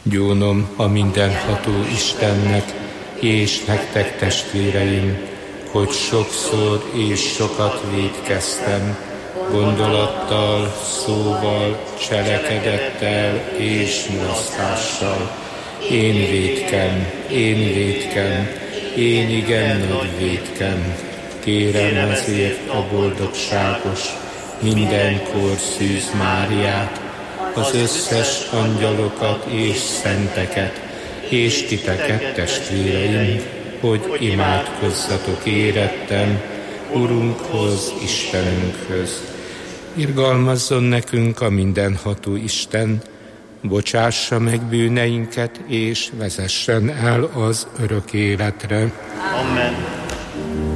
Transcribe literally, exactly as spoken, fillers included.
Gyónom a mindenható Istennek, és nektek testvéreim, hogy sokszor és sokat vétkeztem, gondolattal, szóval, cselekedettel és mulasztással. Én vétkem, én vétkem, én igen nagy vétkem. Kérem ezért a boldogságos, mindenkor Szűz Máriát, az összes angyalokat és szenteket, és titeket, testvéreim, hogy imádkozzatok érettem Urunkhoz, Istenünkhöz. Irgalmazzon nekünk a mindenható Isten, bocsássa meg bűneinket, és vezessen el az örök életre. Amen.